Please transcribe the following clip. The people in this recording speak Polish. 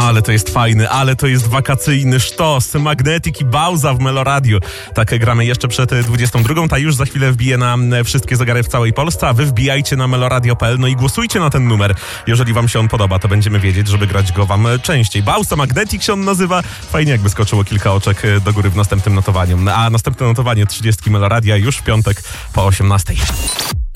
Ale to jest fajny, ale to jest wakacyjny sztos. Magnetic i Bauza w Meloradiu. Tak gramy jeszcze przed 22. Ta już za chwilę wbije na wszystkie zegary w całej Polsce, a wy wbijajcie na meloradio.pl, no i głosujcie na ten numer. Jeżeli wam się on podoba, to będziemy wiedzieć, żeby grać go wam częściej. Bauza, Magnetic się on nazywa. Fajnie jakby skoczyło kilka oczek do góry w następnym notowaniu. A następne notowanie 30 Meloradia już w piątek po 18.